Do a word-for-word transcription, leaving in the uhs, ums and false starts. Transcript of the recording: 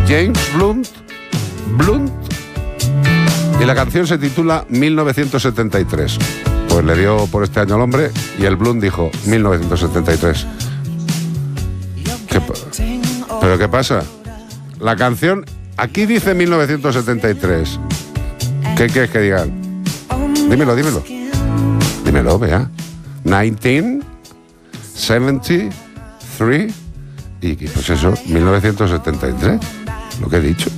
James Blunt, Blunt, y la canción se titula mil novecientos setenta y tres. Pues le dio por este año al hombre y el Blunt dijo mil novecientos setenta y tres. ¿Qué, ¿Pero qué pasa? La canción aquí dice mil novecientos setenta y tres. ¿Qué quieres que digan? Dímelo, dímelo. Dímelo, vea. mil novecientos setenta y tres. Y pues eso, mil novecientos setenta y tres. Lo que he dicho.